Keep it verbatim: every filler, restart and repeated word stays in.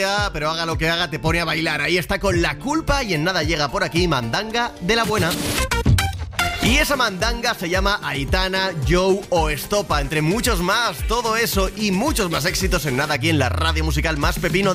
pero haga lo que haga, te pone a bailar. Ahí está con La Culpa y en nada llega por aquí Mandanga de la buena. Y esa mandanga se llama Aitana, Joe o Estopa, entre muchos más. Todo eso y muchos más éxitos en nada aquí en la radio musical más pepino